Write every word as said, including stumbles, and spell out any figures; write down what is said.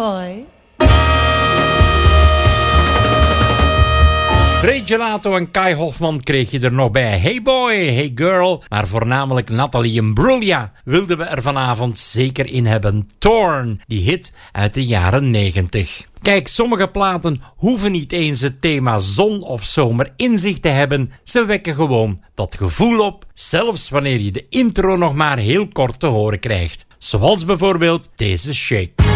boy. Ray Gelato en Kai Hoffman kreeg je er nog bij. Hey boy, hey girl. Maar voornamelijk Natalie Imbruglia wilden we er vanavond zeker in hebben. Torn, die hit uit de jaren negentig. Kijk, sommige platen hoeven niet eens het thema zon of zomer in zich te hebben. Ze wekken gewoon dat gevoel op, zelfs wanneer je de intro nog maar heel kort te horen krijgt. Zoals bijvoorbeeld deze Shake.